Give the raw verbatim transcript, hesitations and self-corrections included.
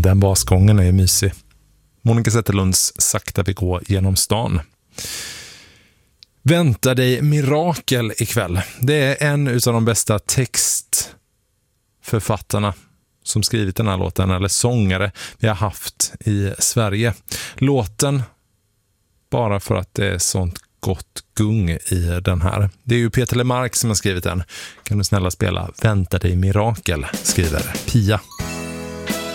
den basgången är mysig. Monica Zetterlunds Sakta vi går genom stan. Vänta dig mirakel ikväll. Det är en av de bästa textförfattarna som skrivit den här låten, eller sångare vi har haft i Sverige. Låten, bara för att det är sånt gott gung i den här. Det är ju Peter Lemark som har skrivit den. Kan du snälla spela Vänta dig mirakel, skriver Pia.